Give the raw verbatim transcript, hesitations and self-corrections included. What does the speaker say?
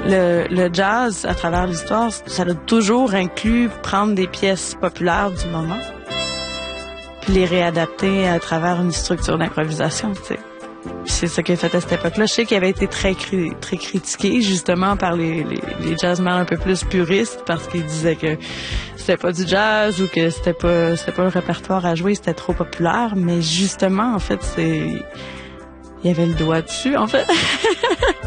Le, le jazz, à travers l'histoire, ça a toujours inclus prendre des pièces populaires du moment puis les réadapter à travers une structure d'improvisation, tu sais. C'est ça qu'il a fait à cette époque-là. Je sais qu'il avait été très cri- très critiqué justement par les, les, les jazzmen un peu plus puristes parce qu'ils disaient que c'était pas du jazz ou que c'était pas c'était pas un répertoire à jouer, c'était trop populaire. Mais justement, en fait, c'est il y avait le doigt dessus, en fait.